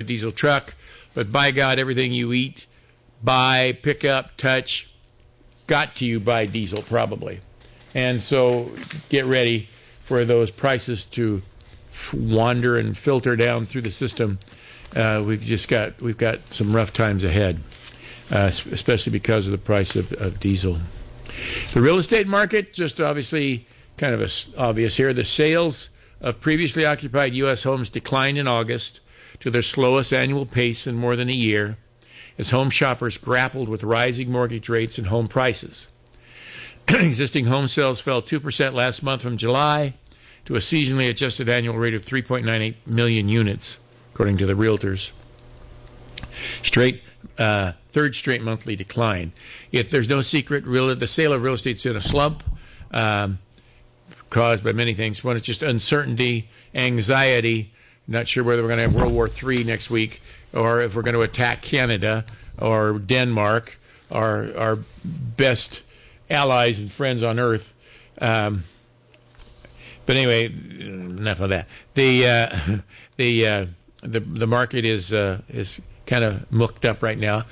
diesel truck, but by God, everything you eat, buy, pick up, touch, got to you by diesel probably. And so get ready for those prices to wander and filter down through the system. We've got some rough times ahead, especially because of the price of diesel. The real estate market, just obviously kind of obvious here. The sales of previously occupied U.S. homes declined in August to their slowest annual pace in more than a year, as home shoppers grappled with rising mortgage rates and home prices. Existing home sales fell 2% last month from July to a seasonally adjusted annual rate of 3.98 million units, according to the realtors. Third straight monthly decline. If there's no secret, the sale of real estate's in a slump, caused by many things. One is just uncertainty, anxiety. Not sure whether we're going to have World War III next week, or if we're going to attack Canada or Denmark, our best allies and friends on earth. But anyway, enough of that. The market is kind of mucked up right now.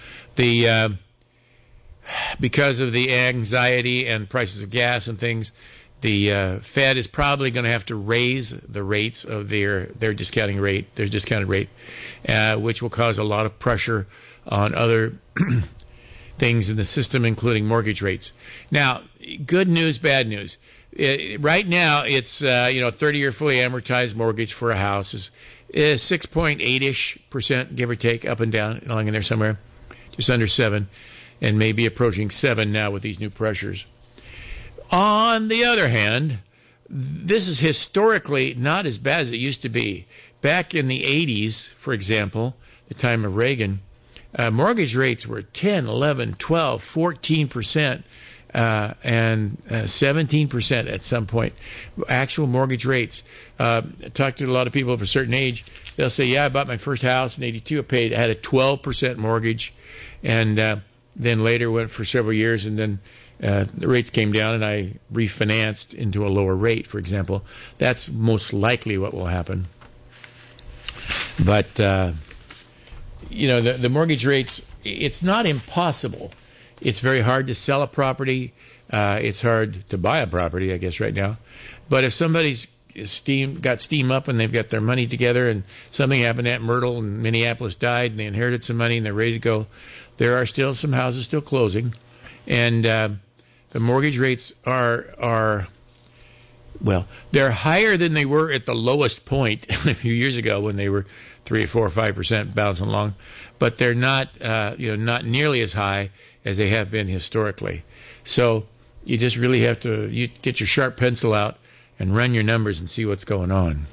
Because of the anxiety and prices of gas and things, the Fed is probably going to have to raise the rates of their discounted rate, which will cause a lot of pressure on other things in the system, including mortgage rates. Now, good news, bad news. Right now, it's 30-year fully amortized mortgage for a house is 6.8-ish%, give or take, up and down, along in there somewhere, just under 7, and maybe approaching 7 now with these new pressures. On the other hand, this is historically not as bad as it used to be. Back in the 80s, for example, the time of Reagan, mortgage rates were 10, 11, 12, 14%, and 17% at some point. Actual mortgage rates. I talked to a lot of people of a certain age. They'll say, yeah, I bought my first house in 82. I had a 12% mortgage, and then later went for several years, and then the rates came down, and I refinanced into a lower rate, for example. That's most likely what will happen. But, the mortgage rates, it's not impossible. It's very hard to sell a property. It's hard to buy a property, I guess, right now. But if somebody's got steam up and they've got their money together and something happened at Myrtle and Minneapolis died and they inherited some money and they're ready to go, there are still some houses still closing. And the mortgage rates are they're higher than they were at the lowest point a few years ago when they were 3, 4, 5% bouncing along. But they're not not nearly as high as they have been historically. So you just really have to get your sharp pencil out and run your numbers and see what's going on.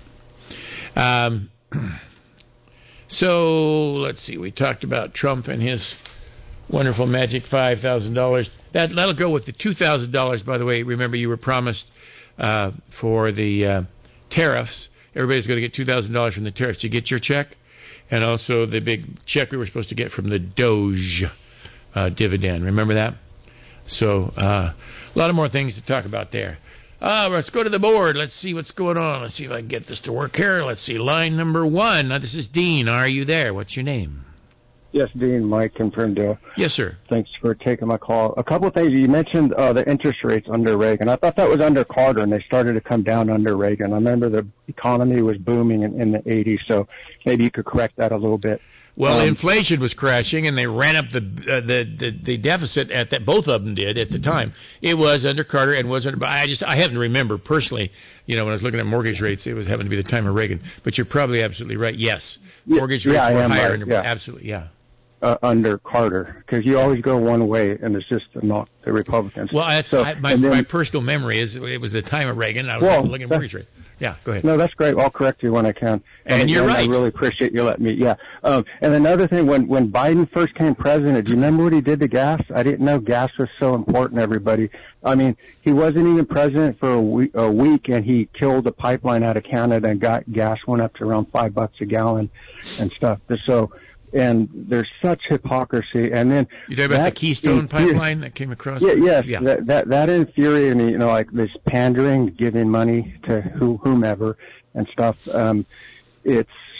So let's see. We talked about Trump and his wonderful magic $5,000. That'll go with the $2,000, by the way. Remember, you were promised for the tariffs. Everybody's going to get $2,000 from the tariffs. You get your check? And also the big check we were supposed to get from the Doge dividend. Remember that? So a lot of more things to talk about there. Let's go to the board. Let's see what's going on. Let's see if I can get this to work here. Let's see. Line number 1. Now, this is Dean. Are you there? What's your name? Yes, Dean, Mike in Ferndale. Yes, sir. Thanks for taking my call. A couple of things. You mentioned the interest rates under Reagan. I thought that was under Carter, and they started to come down under Reagan. I remember the economy was booming in the 80s, so maybe you could correct that a little bit. Well, inflation was crashing, and they ran up the deficit at that. Both of them did at the time. It was under Carter and was under. I happen to remember personally. When I was looking at mortgage rates, it was happened to be the time of Reagan. But you're probably absolutely right. Yes, mortgage rates were higher under. Yeah. Absolutely, yeah. Under Carter, because you always go one way, and it's just not the Republicans. Well, my personal memory is it was the time of Reagan. I was looking at mortgage rates. Yeah, go ahead. No, that's great. I'll correct you when I can. And you're right. I really appreciate you letting me. Yeah. And another thing, when Biden first came president, do you remember what he did to gas? I didn't know gas was so important, everybody. I mean, he wasn't even president for a week, and he killed a pipeline out of Canada, and gas went up to around $5 a gallon and stuff. So. And there's such hypocrisy. And then you talking about the Keystone pipeline that came across? Yes. That infuriated me. Like this pandering, giving money to whomever and stuff. It's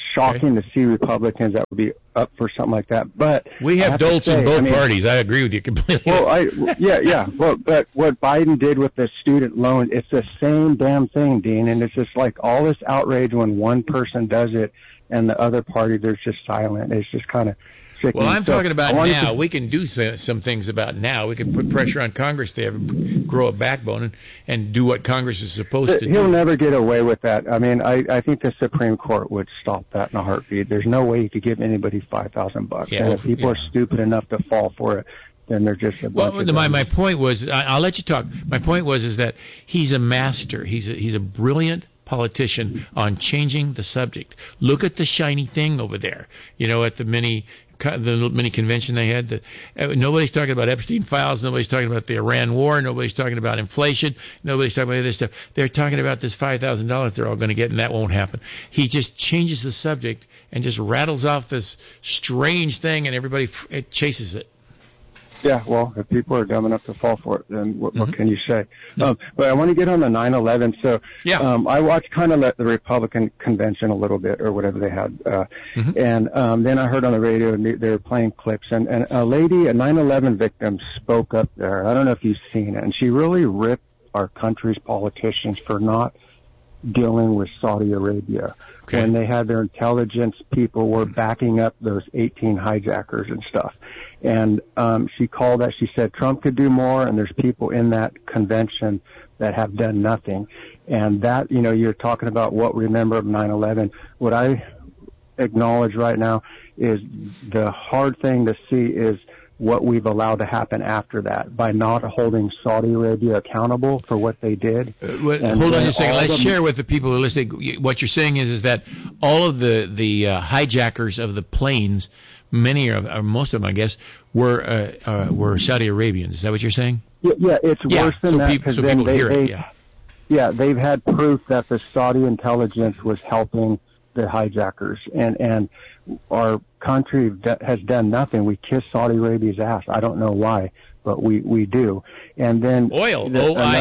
shocking to see Republicans that would be up for something like that. But we have dolts in both parties. I agree with you completely. Well, yeah. Well, but what Biden did with the student loan, it's the same damn thing, Dean. And it's just like all this outrage when one person does it and the other party, they're just silent. It's just kind of sickening. Well, I'm talking about now. We can do some things about now. We can put pressure on Congress to grow a backbone and do what Congress is supposed to do. He'll never get away with that. I mean, I think the Supreme Court would stop that in a heartbeat. There's no way you could give anybody $5,000. Yeah, and if people are stupid enough to fall for it, then they're just a bunch of my point was, I'll let you talk. My point was that he's a master. He's a brilliant politician on changing the subject. Look at the shiny thing over there. At the mini convention they had. Nobody's talking about Epstein files. Nobody's talking about the Iran war. Nobody's talking about inflation. Nobody's talking about any of this stuff. They're talking about this $5,000 they're all going to get, and that won't happen. He just changes the subject and just rattles off this strange thing, and everybody chases it. Yeah, well, if people are dumb enough to fall for it, then what can you say? But I want to get on the 9/11. So I watched kind of the Republican convention a little bit, or whatever they had. And then I heard on the radio they were playing clips. And a lady, a 9/11 victim, spoke up there. I don't know if you've seen it. And she really ripped our country's politicians for not dealing with Saudi Arabia. Okay. When they had their intelligence people were backing up those 18 hijackers and stuff. And she called that. She said Trump could do more, and there's people in that convention that have done nothing. And that, you're talking about what we remember of 9/11. What I acknowledge right now is the hard thing to see is what we've allowed to happen after that by not holding Saudi Arabia accountable for what they did. Hold on just a second. Let's share with the people who are listening. What you're saying is that all of the hijackers of the planes, many or most of them, I guess, were Saudi Arabians. Is that what you're saying? Yeah, it's worse than that because then they've had proof that the Saudi intelligence was helping the hijackers, and our country has done nothing. We kiss Saudi Arabia's ass. I don't know why, but we do. And then oil.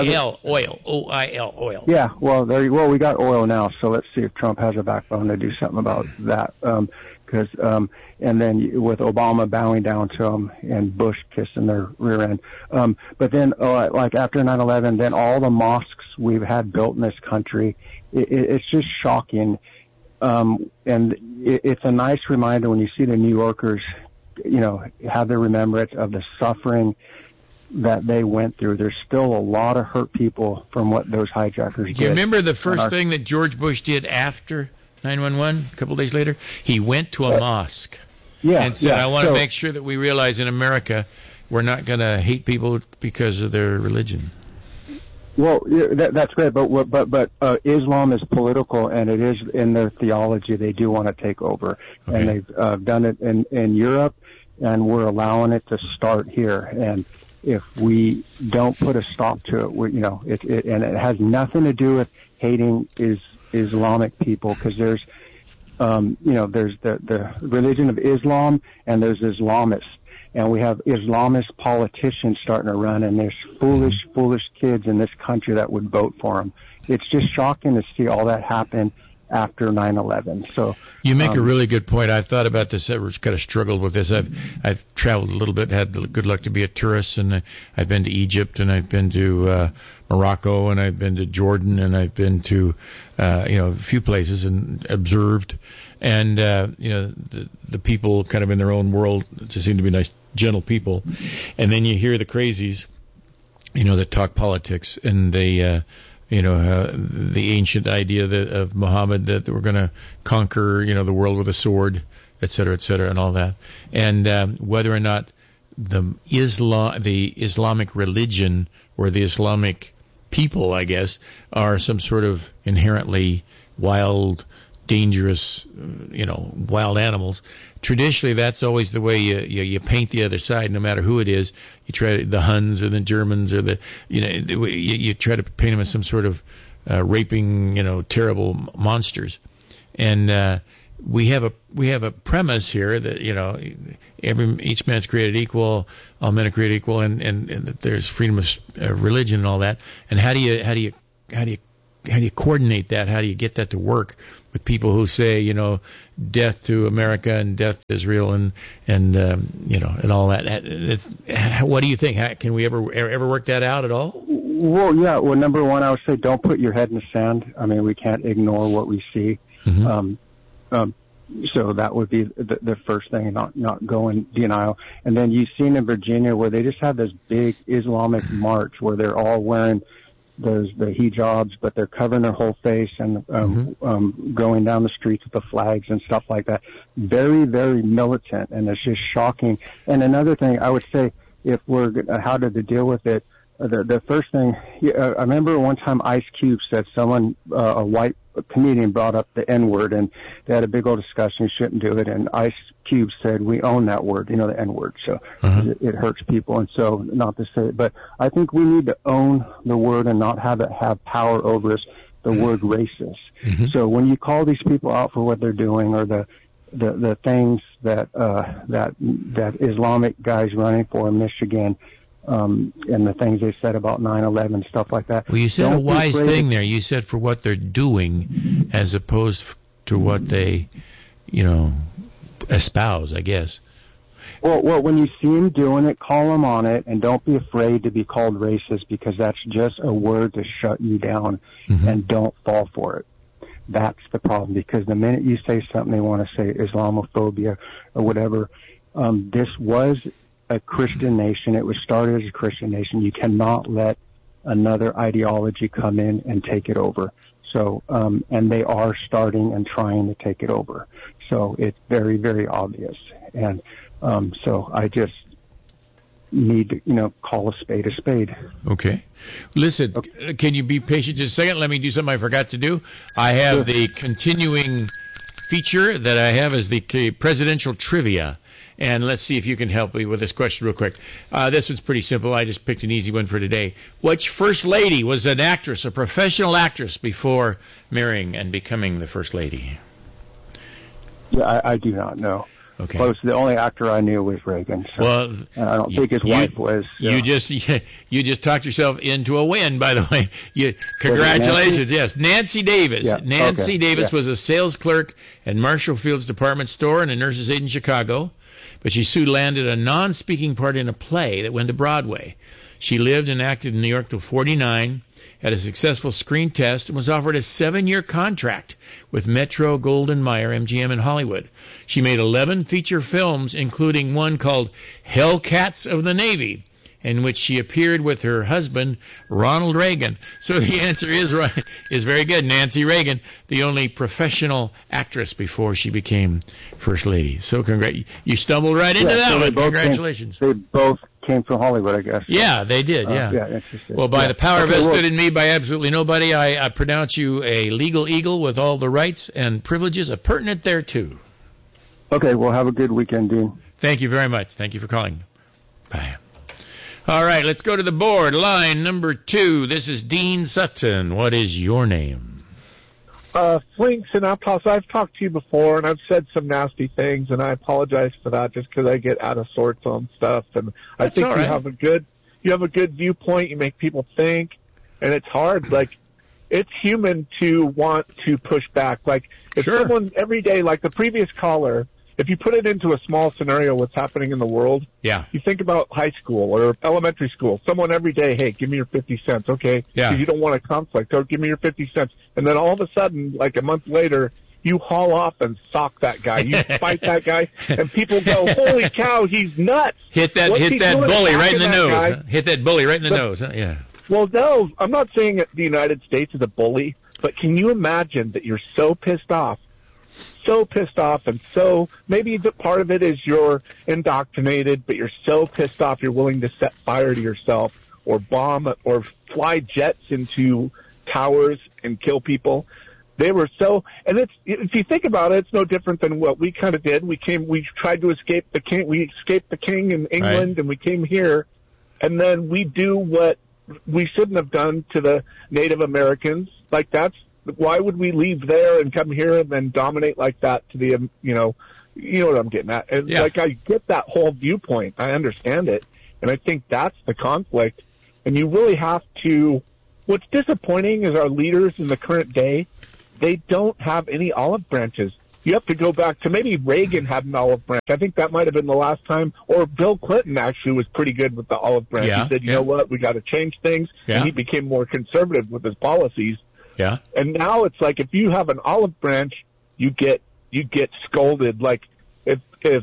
Yeah, well, we got oil now, so let's see if Trump has a backbone to do something about that. And then with Obama bowing down to him and Bush kissing their rear end. But then, like after 9/11, then all the mosques we've had built in this country, it's just shocking. And it's a nice reminder when you see the New Yorkers, have their remembrance of the suffering that they went through. There's still a lot of hurt people from what those hijackers did. Do you remember the first thing that George Bush did after 9/11, a couple of days later? He went to a mosque and said, I want to make sure that we realize in America we're not going to hate people because of their religion. Well, that's great, but Islam is political, and it is in their theology. They do want to take over, and they've done it in Europe, and we're allowing it to start here. And if we don't put a stop to it, and it has nothing to do with hating Islamic people, because there's the religion of Islam, and there's Islamists. And we have Islamist politicians starting to run, and there's foolish kids in this country that would vote for them. It's just shocking to see all that happen after 9/11. So you make a really good point. I've thought about this. I've kind of struggled with this. I've traveled a little bit, had the good luck to be a tourist, and I've been to Egypt, and I've been to Morocco, and I've been to Jordan, and I've been to a few places and observed. And the people kind of in their own world just seem to be nice, gentle people. And then you hear the crazies, that talk politics, and they the ancient idea of Muhammad that we're going to conquer, the world with a sword, et cetera, and all that. And whether or not the Islamic religion or the Islamic people, I guess, are some sort of inherently wild, dangerous, wild animals. Traditionally, that's always the way you paint the other side, no matter who it is. You try the Huns or the Germans or you try to paint them as some sort of raping, terrible monsters. And we have a premise here that each man's created equal, all men are created equal, and that there's freedom of religion and all that. And how do you coordinate that? How do you get that to work with people who say, death to America and death to Israel and all that? What do you think? Can we ever work that out at all? Well, yeah. Well, number one, I would say don't put your head in the sand. I mean, we can't ignore what we see. Mm-hmm. So that would be the first thing, not go in denial. And then you've seen in Virginia where they just have this big Islamic march where they're all wearing the hijabs, but they're covering their whole face and going down the streets with the flags and stuff like that. Very, very militant, and it's just shocking. And another thing I would say, if how to deal with it, the first thing, I remember one time Ice Cube said a white comedian brought up the N-word, and they had a big old discussion, you shouldn't do it, and Ice Cube said, we own that word, the N-word, so it hurts people, and so not to say it, but I think we need to own the word and not have it have power over us, the word racist. Mm-hmm. So when you call these people out for what they're doing, or the things that Islamic guys running for in Michigan, and the things they said about 9/11, stuff like that. Well, you said a wise thing there. You said for what they're doing as opposed to what they, espouse, I guess. Well, when you see them doing it, call them on it, and don't be afraid to be called racist, because that's just a word to shut you down, and don't fall for it. That's the problem, because the minute you say something, they want to say Islamophobia or whatever. This was a Christian nation. It was started as a Christian nation. You cannot let another ideology come in and take it over. So, and they are starting and trying to take it over. So it's very, very obvious. And so I just need to, call a spade. Okay. Listen, Can you be patient just a second? Let me do something I forgot to do. I have the continuing feature that I have is the presidential trivia. And let's see if you can help me with this question real quick. This one's pretty simple. I just picked an easy one for today. Which first lady was an actress, a professional actress, before marrying and becoming the first lady? Yeah, I do not know. Okay. Well, the only actor I knew was Reagan. So, well, I don't think his wife was. You just talked yourself into a win, by the way. Congratulations. Yes, Nancy Davis. Yeah. Nancy Davis was a sales clerk at Marshall Field's department store and a nurse's aide in Chicago. But she soon landed a non-speaking part in a play that went to Broadway. She lived and acted in New York till 49, had a successful screen test, and was offered a 7-year contract with Metro-Goldwyn-Mayer MGM in Hollywood. She made 11 feature films, including one called Hellcats of the Navy, in which she appeared with her husband, Ronald Reagan. So the answer is very good. Nancy Reagan, the only professional actress before she became First Lady. So you stumbled right into that one. Congratulations. They both came from Hollywood, I guess. Yeah, they did, yeah. Well, by the power vested in me by absolutely nobody, I pronounce you a legal eagle with all the rights and privileges appurtenant thereto. Okay, well, have a good weekend, Dean. Thank you very much. Thank you for calling. Bye. All right, let's go to the board. Line number 2. This is Dean Sutton. What is your name? Flinks and Aptos. I've talked to you before, and I've said some nasty things, and I apologize for that just because I get out of sorts on stuff. And I think you have a good viewpoint. You make people think, and it's hard. Like, it's human to want to push back. Like, if someone every day, like the previous caller, if you put it into a small scenario, what's happening in the world, you think about high school or elementary school. Someone every day, hey, give me your 50 cents, okay? Yeah. Because you don't want a conflict. Oh, give me your 50 cents. And then all of a sudden, like a month later, you haul off and sock that guy. You fight that guy, and people go, holy cow, he's nuts. Hit that bully right in the nose. Huh? Hit that bully right in the nose. Huh? Yeah. Well, no, I'm not saying that the United States is a bully, but can you imagine that you're so pissed off, and so maybe the part of it is you're indoctrinated, but you're so pissed off you're willing to set fire to yourself or bomb or fly jets into towers and kill people. They were so, and if you think about it, it's no different than what we kind of did. We tried to escape the king. We escaped the king in England, right, and we came here, and then we do what we shouldn't have done to the Native Americans. Like, why would we leave there and come here and then dominate like that to the, you know what I'm getting at. And like, I get that whole viewpoint. I understand it. And I think that's the conflict. And you really have to what's disappointing is our leaders in the current day, they don't have any olive branches. You have to go back to maybe Reagan had an olive branch. I think that might have been the last time. Or Bill Clinton actually was pretty good with the olive branch. Yeah, he said, you know what, we got to change things. Yeah. And he became more conservative with his policies. Yeah. And now it's like if you have an olive branch, you get scolded. Like if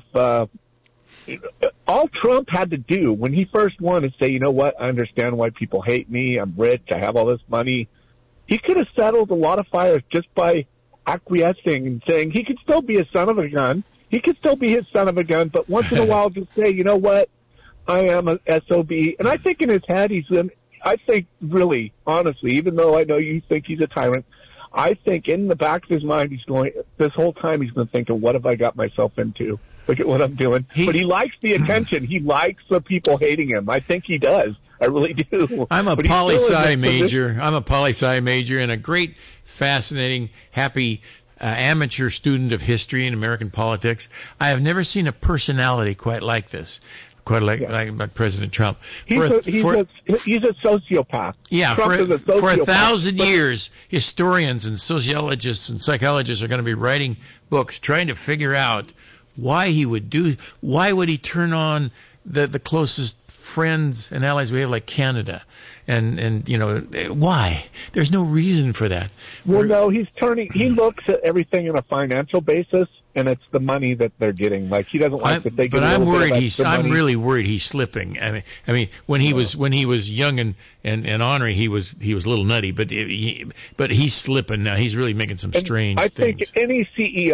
all Trump had to do when he first won is say, you know what, I understand why people hate me. I'm rich. I have all this money. He could have settled a lot of fires just by acquiescing and saying he could still be a son of a gun. He could still be his son of a gun, but once in a while just say, you know what, I am a SOB. And I think in his head I think really, honestly, even though I know you think he's a tyrant, I think in the back of his mind this whole time he's going to think of what have I got myself into? Look at what I'm doing. But he likes the attention. He likes the people hating him. I think he does. I really do. I'm a poli-sci major. I'm a poli-sci major and a great, fascinating, happy amateur student of history and American politics. I have never seen a personality quite like this. Quite like President Trump. He's a sociopath. Yeah, Trump is a sociopath. For 1,000 years, historians and sociologists and psychologists are going to be writing books trying to figure out why would he turn on the closest friends and allies we have, like Canada, and you know, why? There's no reason for that. Well, no, he looks at everything on a financial basis, and it's the money that they're getting. Like he doesn't like that they get. But I'm worried. I'm really worried he's slipping. I mean, when he was young and ornery, he was a little nutty. But he's slipping now. He's really making some strange. I think if any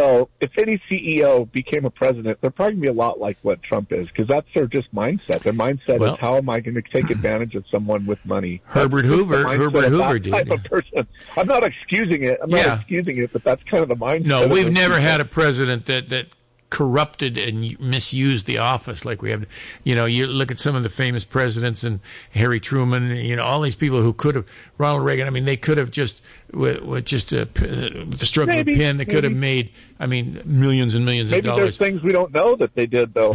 CEO became a president, they're probably gonna be a lot like what Trump is, because that's their just mindset. Their mindset is, how am I going to take advantage of someone with money? Herbert Hoover did. Type of person. I'm not excusing it. But that's kind of the mindset. No, we've never had a president that corrupted and misused the office like we have. You know, you look at some of the famous presidents and Harry Truman, you know, all these people who could have, Ronald Reagan, I mean, they could have just, with just the stroke of a pen, they could have made, I mean, millions and millions of dollars. Maybe there's things we don't know that they did, though.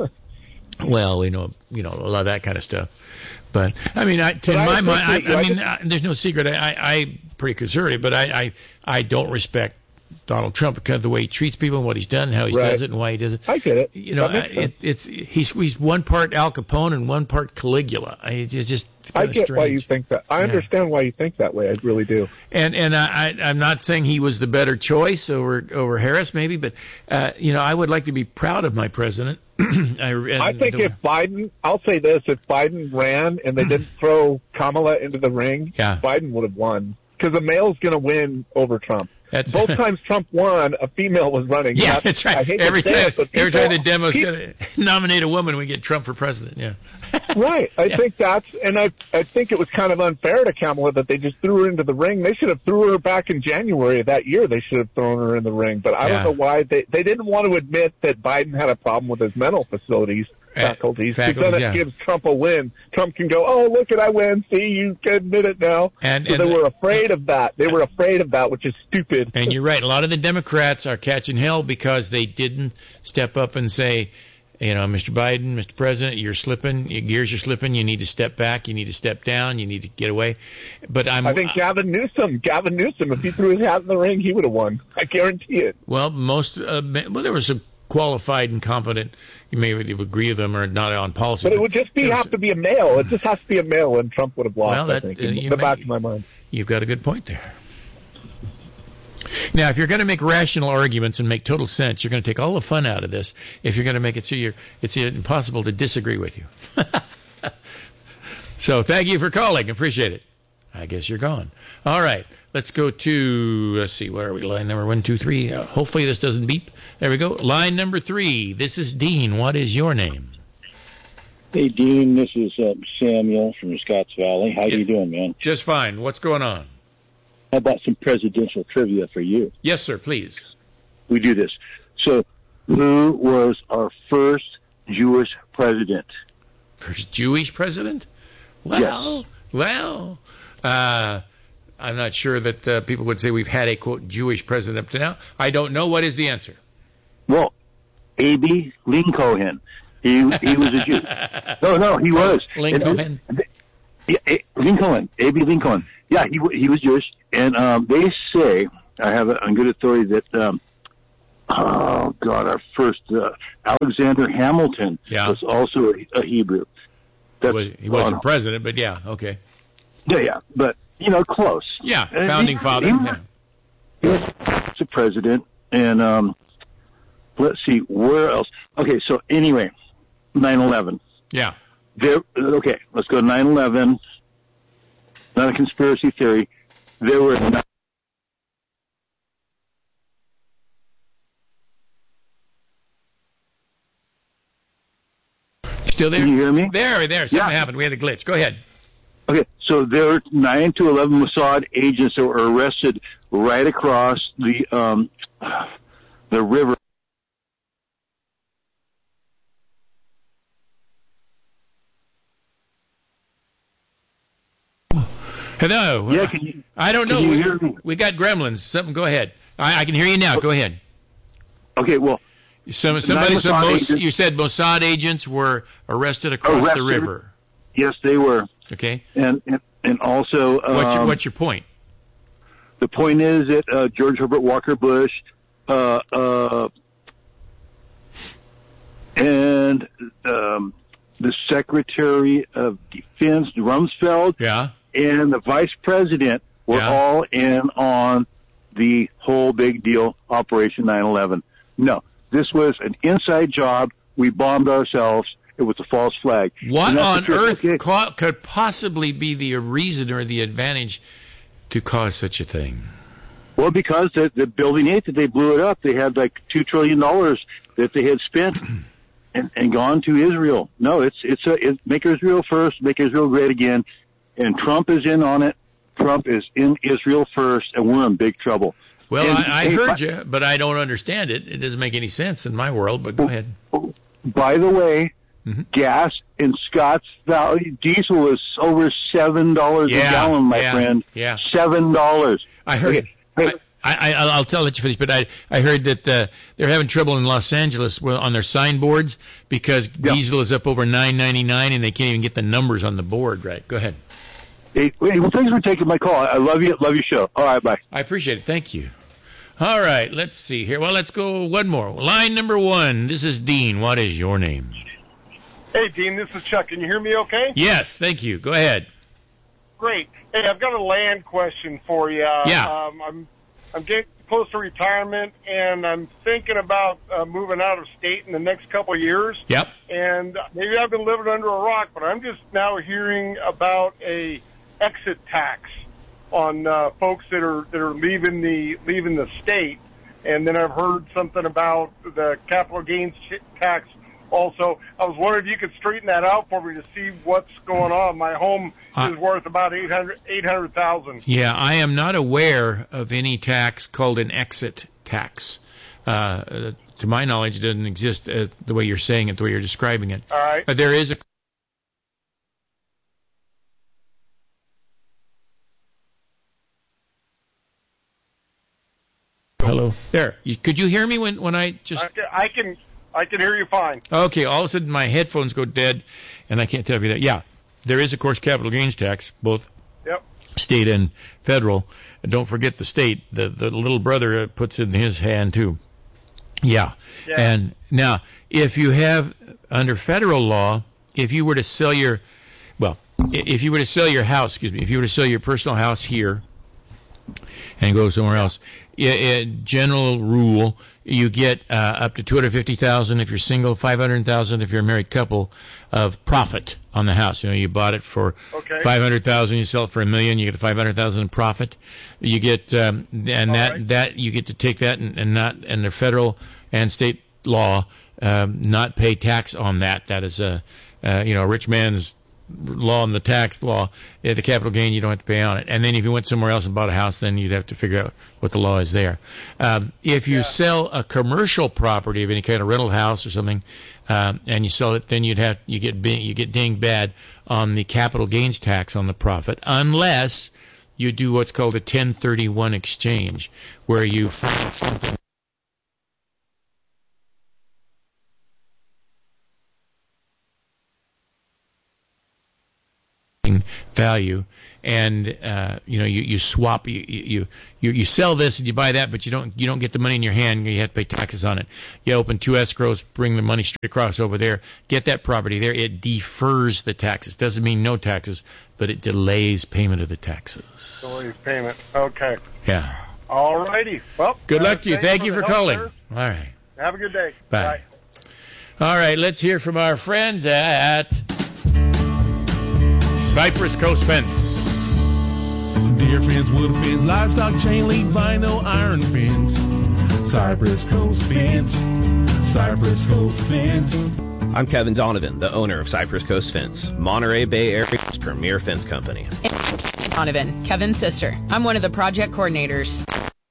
Well, we know, a lot of that kind of stuff. But, I mean, in my mind, there's no secret. I'm pretty conservative, but I don't respect Donald Trump because of the way he treats people and what he's done and how he does it and why he does it. I get it. You know, he's one part Al Capone and one part Caligula. I get strange. Why you think that. I understand why you think that way. I really do. And I'm not saying he was the better choice over Harris, maybe, but I would like to be proud of my president. I think if Biden, I'll say this: if Biden ran and they didn't throw Kamala into the ring, Biden would have won, because a male's going to win over Trump. Both times Trump won, a female was running. Yeah, that's right. Every time the Demo's going to nominate a woman, we get Trump for president. Yeah. Right. I think I think it was kind of unfair to Kamala that they just threw her into the ring. They should have threw her back in January of that year. They should have thrown her in the ring. But I don't know why they didn't want to admit that Biden had a problem with his mental faculties, because then it gives Trump a win. Trump can go, oh, look I win. See, you can admit it now. And they were afraid of that. They were afraid of that, which is stupid. And you're right. A lot of the Democrats are catching hell because they didn't step up and say, Mr. Biden, Mr. President, you're slipping. Your gears are slipping. You need to step back. You need to step down. You need to get away. But I think Gavin Newsom, if he threw his hat in the ring, he would have won. I guarantee it. Well, there were some qualified and competent. You may agree with them or not on policy. But it would just have to be a male. It just has to be a male, and Trump would have lost. I think, in the back of my mind. You've got a good point there. Now, if you're going to make rational arguments and make total sense, you're going to take all the fun out of this. If you're going to make it so it's impossible to disagree with you. So thank you for calling. Appreciate it. I guess you're gone. All right. Let's go to, let's see, where are we? Line number 1, 2, 3. Hopefully this doesn't beep. There we go. Line number 3. This is Dean. What is your name? Hey, Dean. This is Samuel from Scotts Valley. How you doing, man? Just fine. What's going on? How about some presidential trivia for you? Yes, sir, please. We do this. So, who was our first Jewish president? First Jewish president? Well, I'm not sure that people would say we've had a, quote, Jewish president up to now. I don't know. What is the answer? Well, A.B. Lincoln. He was a Jew. No, he was. Lincoln. Lincoln, A.B. Lincoln. Yeah, he was Jewish, and they say, I have it on good authority that our first Alexander Hamilton was also a Hebrew. He wasn't president, but yeah, okay. Yeah, but close. Yeah, founding father. He was a president, and let's see where else. Okay, so anyway, 9/11. Yeah. Okay, let's go to 9/11. Not a conspiracy theory. There were Still there? Can you hear me? There. Something happened. We had a glitch. Go ahead. Okay, so there were 9 to 11 Mossad agents that were arrested right across the river. Hello. Yeah, I don't know. Can you hear me? We got gremlins. Something. Go ahead. I can hear you now. Go ahead. Okay, well. You said Mossad agents were arrested across the river. Yes, they were. Okay. And also, what's your point? The point is that George Herbert Walker Bush and the Secretary of Defense Rumsfeld, and the Vice President were all in on the whole big deal, Operation 9/11. No. This was an inside job. We bombed ourselves. It was a false flag. What on earth could possibly be the reason or the advantage to cause such a thing? Well, because the Building 8 that they blew it up, they had like $2 trillion that they had spent and gone to Israel. No, it's make Israel first, make Israel great again. And Trump is in on it. Trump is in Israel first, and we're in big trouble. Well, I heard you, but I don't understand it. It doesn't make any sense in my world, but go ahead. By the way, gas in Scotts Valley, diesel is over $7 a gallon, my friend. Yeah. $7. I heard it. I'll let you finish, but I heard that they're having trouble in Los Angeles on their signboards because diesel is up over $9.99 and they can't even get the numbers on the board right. Go ahead. Hey, well, thanks for taking my call. I love you. Love your show. All right, bye. I appreciate it. Thank you. All right, let's see here. Well, let's go one more. Line number 1. This is Dean. What is your name? Hey, Dean, this is Chuck. Can you hear me okay? Yes, thank you. Go ahead. Great. Hey, I've got a land question for you. Yeah. I'm getting close to retirement, and I'm thinking about moving out of state in the next couple of years. Yep. And maybe I've been living under a rock, but I'm just now hearing about a exit tax on folks that are leaving the state. And then I've heard something about the capital gains tax also. I was wondering if you could straighten that out for me to see what's going on. My home is worth about $800,000. Yeah, I am not aware of any tax called an exit tax. To my knowledge, it doesn't exist the way you're saying it, the way you're describing it. All right. But there is a Hello. There. Could you hear me when I just... I can hear you fine. Okay, all of a sudden my headphones go dead, and I can't tell you that. Yeah, there is, of course, capital gains tax, both state and federal. And don't forget the state. The little brother puts it in his hand, too. Yeah. And now, if you have, under federal law, if you were to sell your... Well, if you were to sell your house, if you were to sell your personal house here and go somewhere else, general rule, you get up to $250,000 if you're single, $500,000 if you're a married couple of profit on the house. You know, you bought it for $500,000, you sell it for $1 million, you get $500,000 in profit. You get that you get to take that and not under federal and state law not pay tax on that. That is a rich man's law and the tax law. The capital gain, you don't have to pay on it. And then if you went somewhere else and bought a house, then you'd have to figure out what the law is there. If you sell a commercial property of any kind of rental house or something, and you sell it, then you get dinged bad on the capital gains tax on the profit, unless you do what's called a 1031 exchange, where you find something value, and you swap, you sell this and you buy that, but you don't get the money in your hand. You have to pay taxes on it. You open 2 escrows, bring the money straight across over there, get that property there. It defers the taxes. Doesn't mean no taxes, but it delays payment of the taxes. Delays payment. Okay. Yeah. All righty. Well, good luck to you. Thank you for calling. Sir. All right. Have a good day. Bye. All right, let's hear from our friends at Cypress Coast Fence. Deer fence, wood fence, livestock chain link, vinyl, iron fence. Cypress Coast Fence. Cypress Coast Fence. I'm Kevin Donovan, the owner of Cypress Coast Fence, Monterey Bay Area's premier fence company. Donovan, Kevin's sister. I'm one of the project coordinators.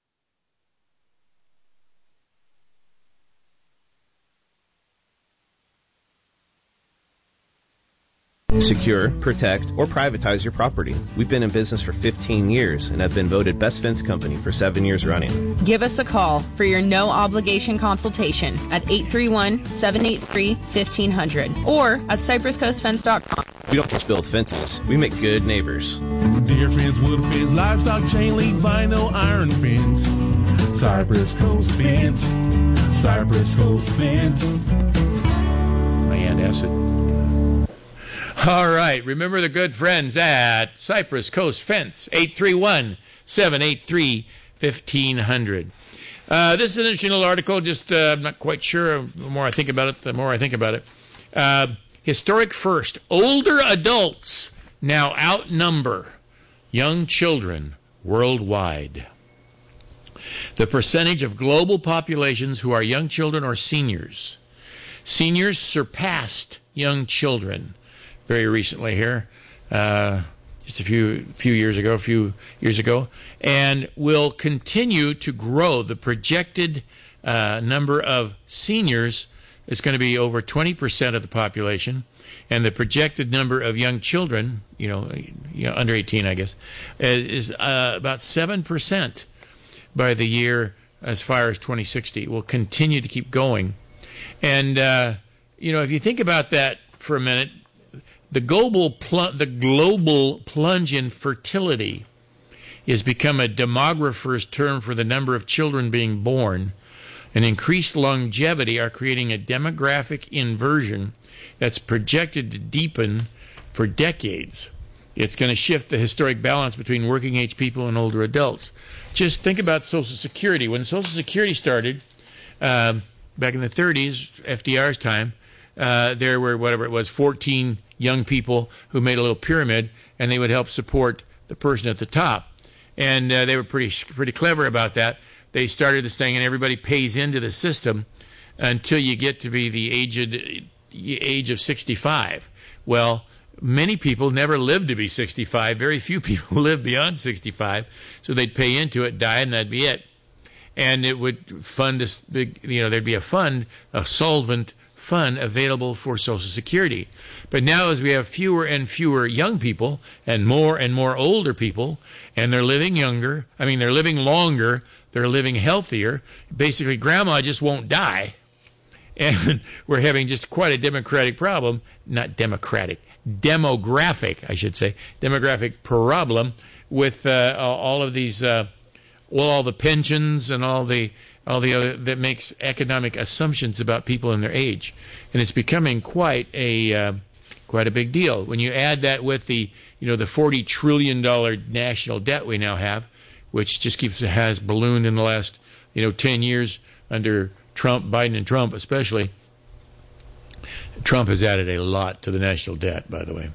Secure, protect, or privatize your property. We've been in business for 15 years and have been voted Best Fence Company for 7 years running. Give us a call for your no-obligation consultation at 831-783-1500 or at cypresscoastfence.com. We don't just build fences, we make good neighbors. Deer fence, wood fence, livestock chain link, vinyl, iron fence. Cypress Coast Fence. Cypress Coast Fence. My Aunt Acid. All right. Remember the good friends at Cypress Coast Fence, 831-783-1500. This is an interesting little article. Just I'm not quite sure. The more I think about it, historic first. Older adults now outnumber young children worldwide. The percentage of global populations who are young children or seniors. Seniors surpassed young children very recently here, just a few years ago, and will continue to grow. The projected number of seniors is going to be over 20% of the population, and the projected number of young children, under 18, I guess, is about 7% by the year as far as 2060. Will continue to keep going, and if you think about that for a minute. The global plunge in fertility has become a demographer's term for the number of children being born, and increased longevity are creating a demographic inversion that's projected to deepen for decades. It's going to shift the historic balance between working-age people and older adults. Just think about Social Security. When Social Security started, back in the 30s, FDR's time, there were, 14 young people who made a little pyramid, and they would help support the person at the top. And they were pretty clever about that. They started this thing, and everybody pays into the system until you get to be the age of 65. Well, many people never lived to be 65. Very few people live beyond 65. So they'd pay into it, die, and that'd be it. And it would fund this big, there'd be a solvent fund available for Social Security. But now as we have fewer and fewer young people and more older people, and they're living longer, they're living healthier, basically grandma just won't die. And we're having just quite a demographic problem problem with all of these, all the pensions and all the other that makes economic assumptions about people and their age, and it's becoming quite a big deal. When you add that with the $40 trillion national debt we now have, which just has ballooned in the last 10 years under Biden and Trump especially. Trump has added a lot to the national debt, by the way.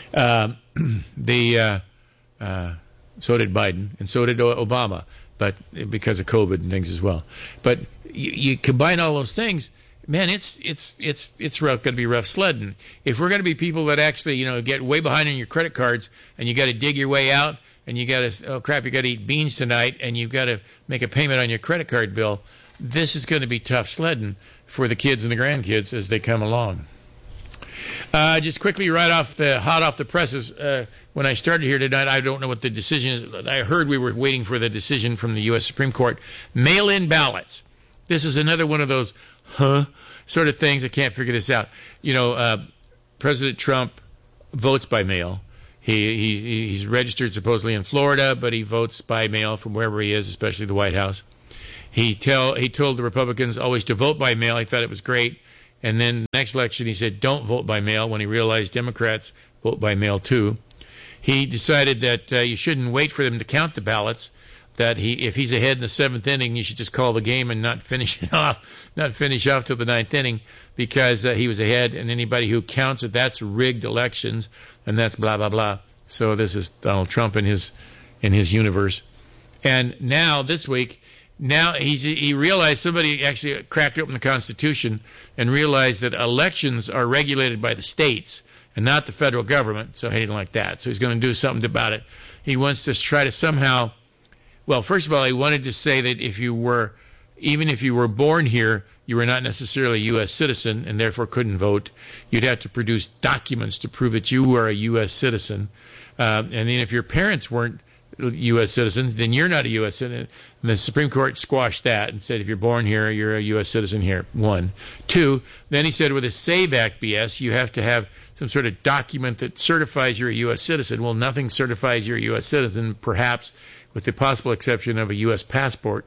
So did Biden, and so did Obama, but because of COVID and things as well. But you combine all those things, man, it's going to be rough sledding. If we're going to be people that actually get way behind on your credit cards, and you got to dig your way out, and you got to you got to eat beans tonight, and you've got to make a payment on your credit card bill, this is going to be tough sledding for the kids and the grandkids as they come along. Just quickly, hot off the presses, when I started here tonight, I don't know what the decision is. I heard we were waiting for the decision from the U.S. Supreme Court. Mail-in ballots. This is another one of those sort of things. I can't figure this out. President Trump votes by mail. He's registered supposedly in Florida, but he votes by mail from wherever he is, especially the White House. He told the Republicans always to vote by mail. He thought it was great. And then the next election he said don't vote by mail when he realized Democrats vote by mail too. He decided that you shouldn't wait for them to count the ballots, that if he's ahead in the 7th inning, you should just call the game and not finish off till the 9th inning because he was ahead, and anybody who counts it, that's rigged elections, and that's blah, blah, blah. So this is Donald Trump in his universe. And now, this week, he realized somebody actually cracked open the Constitution and realized that elections are regulated by the states and not the federal government, so he didn't like that. So he's going to do something about it. He wants to try to somehow, well, first of all, he wanted to say that even if you were born here, you were not necessarily a U.S. citizen and therefore couldn't vote. You'd have to produce documents to prove that you were a U.S. citizen. And then if your parents weren't U.S. citizens, then you're not a U.S. citizen. And the Supreme Court squashed that and said if you're born here, you're a U.S. citizen here. 1. 2, then he said with the SAVE Act BS, you have to have some sort of document that certifies you're a U.S. citizen. Well, nothing certifies you're a U.S. citizen, perhaps with the possible exception of a U.S. passport.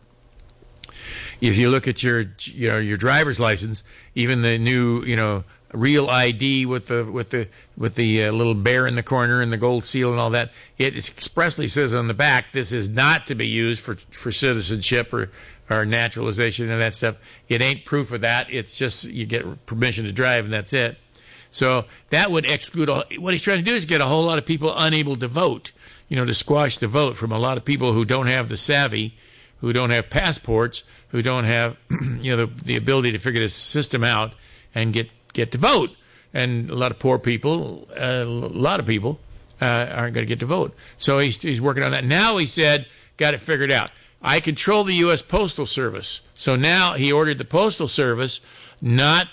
If you look at your driver's license, even the new, real ID with the little bear in the corner and the gold seal and all that, it expressly says on the back, this is not to be used for citizenship or naturalization and that stuff. It ain't proof of that. It's just you get permission to drive and that's it. So that would exclude what he's trying to do is get a whole lot of people unable to vote, to squash the vote from a lot of people who don't have the savvy, who don't have passports, who don't have the ability to figure this system out and get to vote. And a lot of poor people, aren't going to get to vote. So he's working on that. Now he said, got it figured out. I control the U.S. Postal Service. So now he ordered the Postal Service not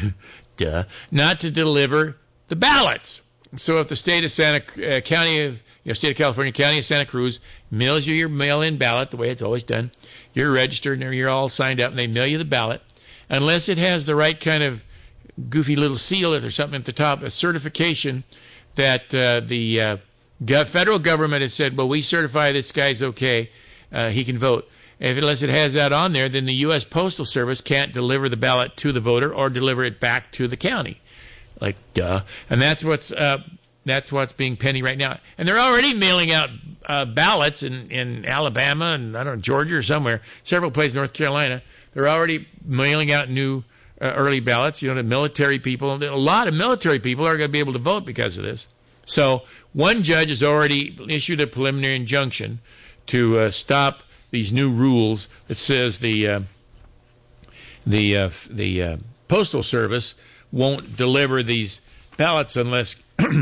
to deliver the ballots. So if the state of state of California, county of Santa Cruz mails you your mail-in ballot the way it's always done, you're registered and you're all signed up, and they mail you the ballot, unless it has the right kind of goofy little seal or something at the top, a certification that the federal government has said, well, we certify this guy's okay, he can vote. Unless it has that on there, then the U.S. Postal Service can't deliver the ballot to the voter or deliver it back to the county. Like, duh. And that's what's being pending right now. And they're already mailing out ballots in Alabama and, I don't know, Georgia or somewhere, several places, North Carolina. They're already mailing out new early ballots, to military people. A lot of military people are going to be able to vote because of this. So one judge has already issued a preliminary injunction to stop these new rules that says the Postal Service won't deliver these ballots unless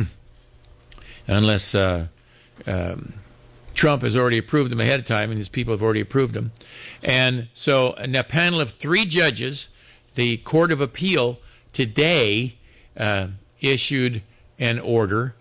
Trump has already approved them ahead of time and his people have already approved them. And so a panel of 3 judges, the Court of Appeal, today issued an order,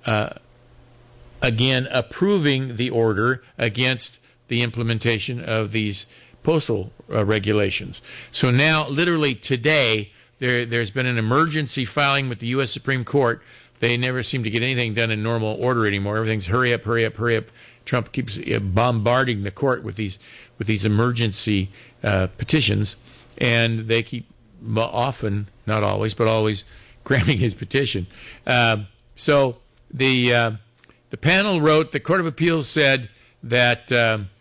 again approving the order against the implementation of these postal regulations. So now, literally today, there's been an emergency filing with the U.S. Supreme Court. They never seem to get anything done in normal order anymore. Everything's hurry up, hurry up, hurry up. Trump keeps bombarding the court with these emergency petitions, and they keep often, not always, but always granting his petition. So the panel wrote, the Court of Appeals said that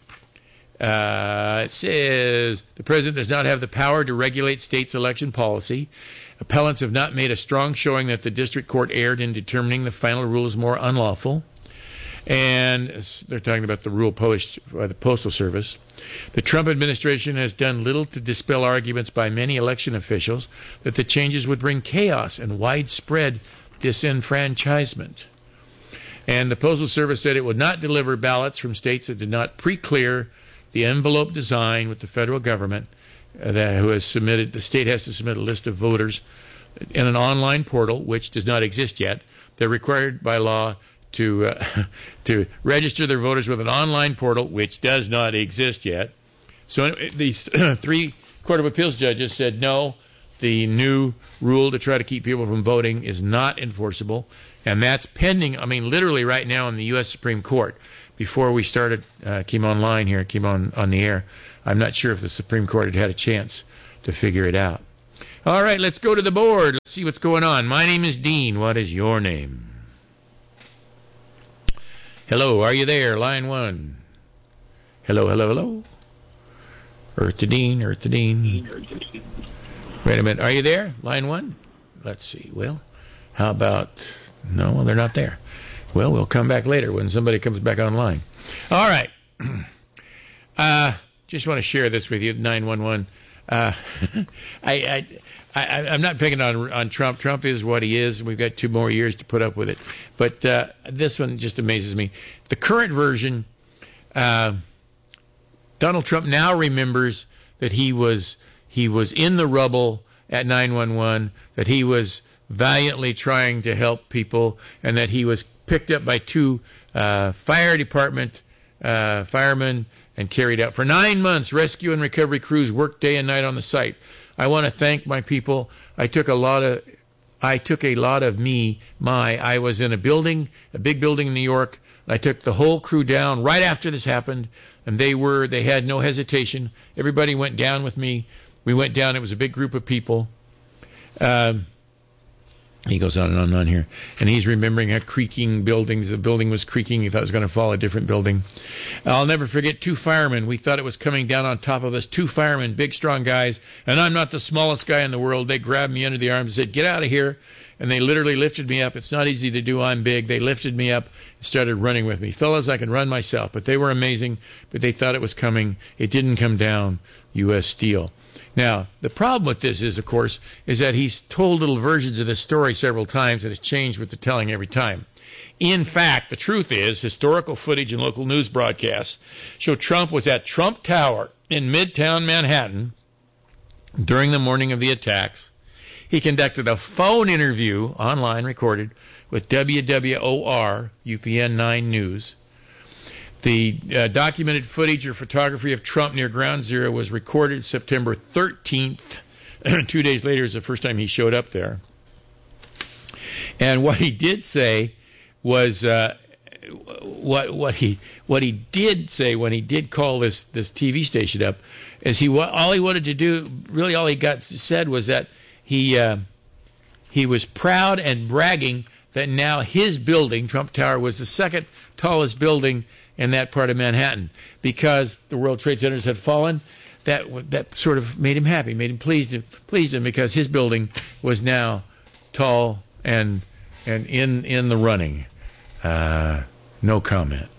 it says the president does not have the power to regulate states' election policy. Appellants have not made a strong showing that the district court erred in determining the final rule is more unlawful. And they're talking about the rule published by the Postal Service. The Trump administration has done little to dispel arguments by many election officials that the changes would bring chaos and widespread disenfranchisement. And the Postal Service said it would not deliver ballots from states that did not pre-clear the envelope design with the federal government the state has to submit a list of voters in an online portal, which does not exist yet. They're required by law to register their voters with an online portal, which does not exist yet. So these 3 Court of Appeals judges said, no, the new rule to try to keep people from voting is not enforceable, and that's pending, literally right now in the U.S. Supreme Court. Before we started, came on the air, I'm not sure if the Supreme Court had a chance to figure it out. All right, let's go to the board. Let's see what's going on. My name is Dean. What is your name? Hello, are you there? Line 1. Hello. Earth to Dean. Wait a minute. Are you there? Line 1? Let's see. Well, how about... No, well, they're not there. Well, we'll come back later when somebody comes back online. All right. Just want to share this with you, 911. I'm not picking on Trump. Trump is what he is. We've got 2 more years to put up with it. But this one just amazes me. The current version, Donald Trump now remembers that he was in the rubble at 911, that he was valiantly trying to help people, and that he was picked up by 2 fire department firemen and carried out. For 9 months, rescue and recovery crews worked day and night on the site. I want to thank my people. I was in a big building in New York. I took the whole crew down right after this happened, and they had no hesitation. Everybody went down with me. We went down. It was a big group of people. He goes on and on here. And he's remembering how creaking buildings. The building was creaking. He thought it was going to fall, a different building. I'll never forget 2 firemen. We thought it was coming down on top of us. 2 firemen, big, strong guys. And I'm not the smallest guy in the world. They grabbed me under the arms and said, "Get out of here." And they literally lifted me up. It's not easy to do. I'm big. They lifted me up and started running with me. Fellas, I can run myself. But they were amazing. But they thought it was coming. It didn't come down. U.S. Steel. Now, the problem with this is, of course, is that he's told little versions of this story several times, and it's changed with the telling every time. In fact, the truth is, historical footage and local news broadcasts show Trump was at Trump Tower in Midtown Manhattan during the morning of the attacks. He conducted a phone interview, online recorded, with WWOR, UPN 9 News. The documented footage or photography of Trump near Ground Zero was recorded September 13th. 2 days later is the first time he showed up there. And what he did say was what he did say when he did call this TV station up is all he wanted to do, really all he said was that he was proud and bragging that now his building, Trump Tower, was the second tallest building in that part of Manhattan, because the World Trade Centers had fallen. That sort of made him happy, made him pleased him because his building was now tall and in the running. No comment.